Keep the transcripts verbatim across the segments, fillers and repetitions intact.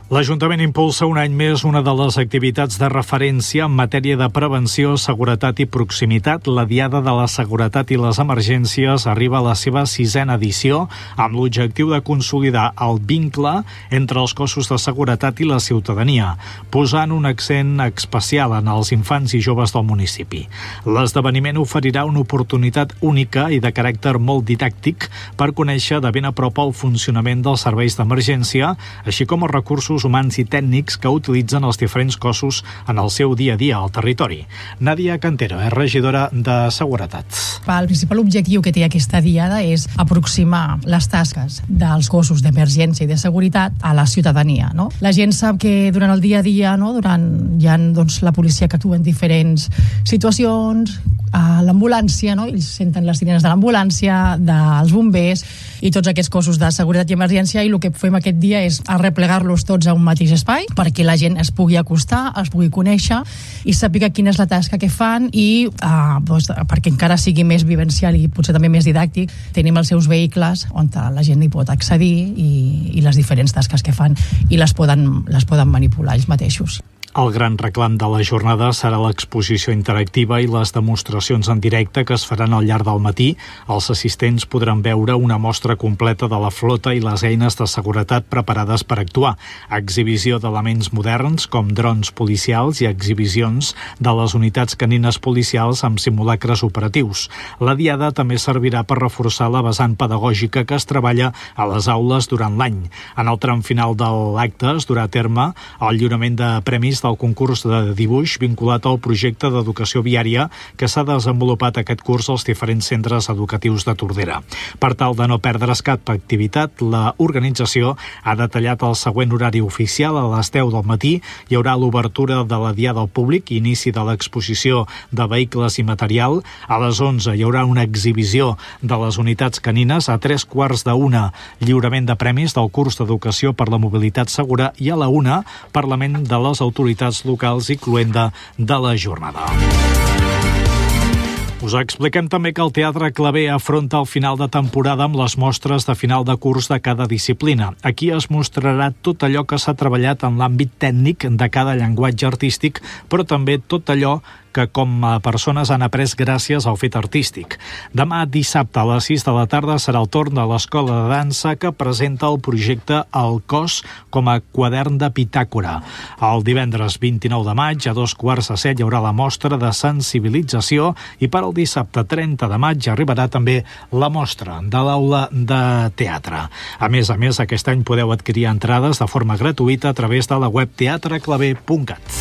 L'Ajuntament impulsa un any més una de les activitats de referència en matèria de prevenció, seguretat i proximitat. La Diada de la Seguretat i les Emergències arriba a la seva sisena edició amb l'objectiu de consolidar el vincle entre els cossos de seguretat i la ciutadania, posant un accent especial en els infants i joves del municipi. L'esdeveniment oferirà una oportunitat única i de caràcter molt didàctic per conèixer de ben a prop el funcionament dels serveis d'emergència, així com els recursos humans i tècnics que utilitzen els diferents cossos en el seu dia a dia al territori. Nàdia Cantero és regidora de Seguretat. El principal objectiu que té aquesta diada és aproximar les tasques dels cossos d'emergència i de seguretat a la ciutadania. No? La gent sap que durant el dia a dia, no? durant hi ha doncs, la policia que actua en diferents situacions, a l'ambulància, no? ells senten les sirenes de l'ambulància, dels bombers i tots aquests cossos de seguretat i emergència, i el que fem aquest dia és arreplegar-los tots a un mateix espai perquè la gent es pugui acostar, es pugui conèixer i sàpiga quina és la tasca que fan i uh, doncs, perquè encara sigui més vivencial i potser també més didàctic, tenim els seus vehicles on la gent hi pot accedir i, i les diferents tasques que fan i les poden, les poden manipular ells mateixos. El gran reclam de la jornada serà l'exposició interactiva i les demostracions en directe que es faran al llarg del matí. Els assistents podran veure una mostra completa de la flota i les eines de seguretat preparades per actuar, exhibició d'elements moderns com drons policials i exhibicions de les unitats canines policials amb simulacres operatius. La diada també servirà per reforçar la vessant pedagògica que es treballa a les aules durant l'any. En el tram final de l'acte es durà a terme el lliurament de premis del concurs de dibuix vinculat al projecte d'educació viària que s'ha desenvolupat aquest curs als diferents centres educatius de Tordera. Per tal de no perdre's cap activitat, la organització ha detallat el següent horari oficial. A les deu del matí hi haurà l'obertura de la diada al públic i inici de l'exposició de vehicles i material. A les onze hi haurà una exhibició de les unitats canines. A tres quarts d'una, lliurament de premis del curs d'educació per la mobilitat segura, i a la una, Parlament de les autoritats locals i cloenda de la jornada. Us expliquem també que el Teatre Claver afronta el final de temporada amb les mostres de final de curs de cada disciplina. Aquí es mostrarà tot allò que s'ha treballat en l'àmbit tècnic de cada llenguatge artístic, però també tot allò que com a persones han après gràcies al fet artístic. Demà dissabte a les sis de la tarda serà el torn de l'Escola de Dansa, que presenta el projecte El Cos com a quadern de Pitàgora. El divendres vint-i-nou de maig a dos quarts de set hi haurà la mostra de sensibilització i per al dissabte trenta de maig arribarà també la mostra de l'aula de teatre. A més a més, aquest any podeu adquirir entrades de forma gratuïta a través de la web teatre claver punt cat.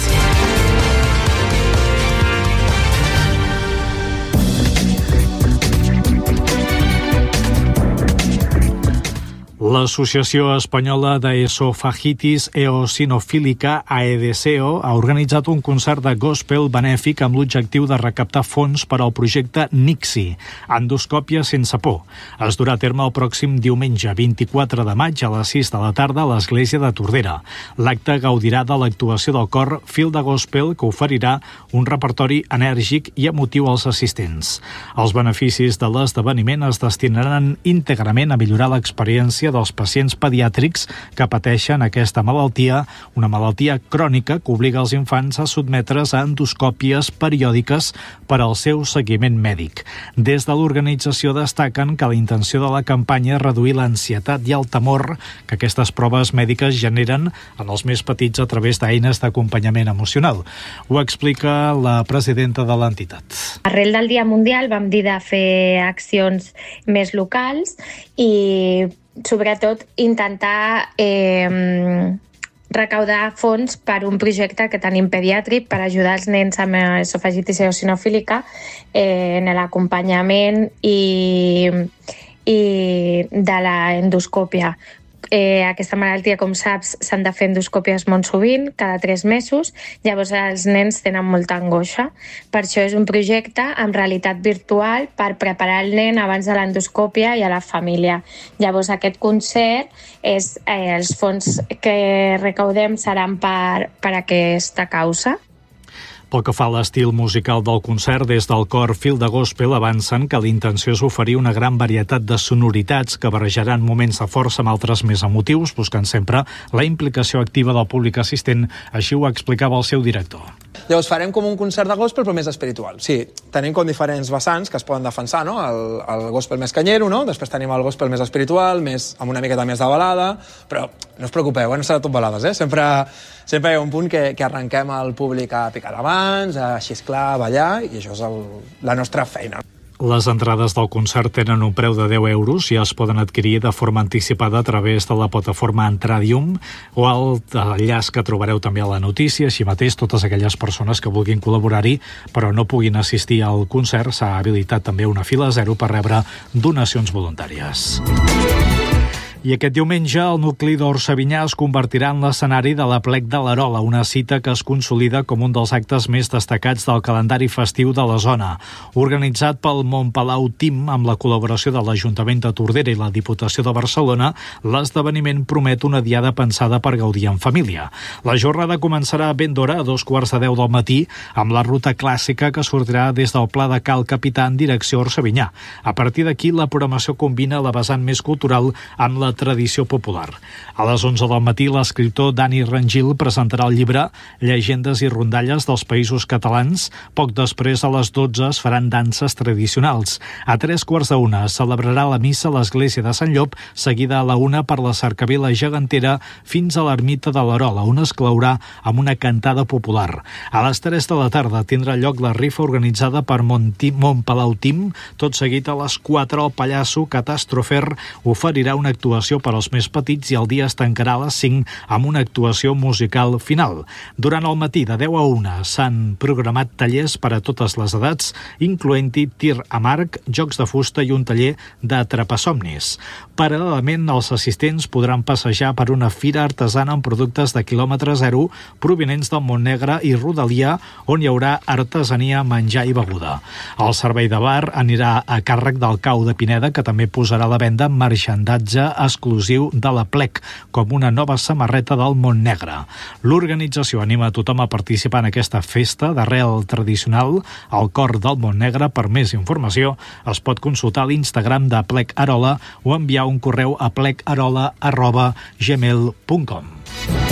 L'Associació Espanyola d'Esofagitis Eosinofílica, AEDESEO, ha organitzat un concert de gospel benèfic amb l'objectiu de recaptar fons per al projecte NICSI, endoscòpia sense por. Es durà a terme el pròxim diumenge vint-i-quatre de maig a les sis de la tarda a l'Església de Tordera. L'acte gaudirà de l'actuació del cor Fil de Gospel, que oferirà un repertori enèrgic i emotiu als assistents. Els beneficis de l'esdeveniment es destinaran íntegrament a millorar l'experiència dels pacients pediàtrics que pateixen aquesta malaltia, una malaltia crònica que obliga els infants a sotmetre's a endoscòpies periòdiques per al seu seguiment mèdic. Des de l'organització destaquen que la intenció de la campanya és reduir l'ansietat i el temor que aquestes proves mèdiques generen en els més petits a través d'eines d'acompanyament emocional. Ho explica la presidenta de l'entitat. Arrel del Dia Mundial vam dir de fer accions més locals i sobretot intentar eh, recaudar fons per un projecte que tenim pediàtric per ajudar els nens amb esofagitis eosinofílica eh, en l'acompanyament i, i de l'endoscòpia. Eh, aquesta malaltia, com saps, s'han de fer endoscòpies molt sovint, cada tres mesos, llavors els nens tenen molta angoixa. Per això és un projecte amb realitat virtual per preparar el nen abans de l'endoscòpia i a la família. Llavors aquest concert, és, eh, els fons que recaudem seran per, per aquesta causa. Pel que fa a l'estil musical del concert, des del cor Fil de Gospel avancen que l'intenció és oferir una gran varietat de sonoritats que barrejaran moments de força amb altres més emotius, buscant sempre la implicació activa del públic assistent, així ho explicava el seu director. Llavors farem com un concert de gospel però més espiritual. Sí, tenim com diferents vessants que es poden defensar, no? El, el gospel més canyero, no? Després tenim el gospel més espiritual, més, amb una miqueta més de balada, però no us preocupeu, eh? No serà tot balades, eh? Sempre, sempre hi ha un punt que, que arrenquem el públic a picar de mans, a xisclar, a ballar, i això és el, la nostra feina. Les entrades del concert tenen un preu de deu euros i es poden adquirir de forma anticipada a través de la plataforma Entradium o el enllaç que trobareu també a la notícia. Així mateix, totes aquelles persones que vulguin col·laborar-hi però no puguin assistir al concert, s'ha habilitat també una fila zero per rebre donacions voluntàries. I aquest diumenge el nucli d'Orsavinyà es convertirà en l'escenari de l'Aplec de l'Arola, una cita que es consolida com un dels actes més destacats del calendari festiu de la zona. Organitzat pel Montpalau Team amb la col·laboració de l'Ajuntament de Tordera i la Diputació de Barcelona, l'esdeveniment promet una diada pensada per gaudir en família. La jornada començarà ben d'hora, a dos quarts de deu del matí, amb la ruta clàssica que sortirà des del Pla de Cal Capità en direcció a Orsavinyà. A partir d'aquí, la programació combina la vessant més cultural amb la tradició popular. A les onze del matí, l'escriptor Dani Rangil presentarà el llibre Llegendes i rondalles dels països catalans. Poc després, a les dotze, es faran danses tradicionals. A tres quarts d'una es celebrarà la missa a l'església de Sant Llop, seguida a la una per la cercavila gegantera fins a l'ermita de l'Arola, on es claurà amb una cantada popular. A les tres de la tarda tindrà lloc la rifa organitzada per Montpalau Team. Tot seguit, a les quatre, el pallasso Catàstrofer oferirà una actuació per als més petits i el dia es tancarà a les cinc amb una actuació musical final. Durant el matí de deu a una s'han programat tallers per a totes les edats, incloent-hi tir amb arc, jocs de fusta i un taller d'atrapasomnis. Paral·lelament, els assistents podran passejar per una fira artesana amb productes de quilòmetre zero provinents del Montnegre i rodalia, on hi haurà artesania, menjar i beguda. El servei de bar anirà a càrrec del Cau de Pineda, que també posarà a la venda marxandatge exclusiu de l'Aplec, com una nova samarreta del Montnegre. L'organització anima a tothom a participar en aquesta festa d'arrel tradicional al cor del Montnegre. Per més informació es pot consultar l'Instagram d'Aplec Arola o enviar un correu a plecarola arroba gmail punt com.